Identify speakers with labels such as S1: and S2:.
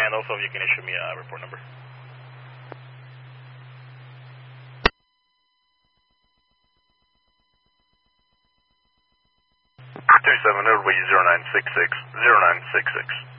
S1: And also, if you can issue me a report number.
S2: 27, it would be 0966, 0966.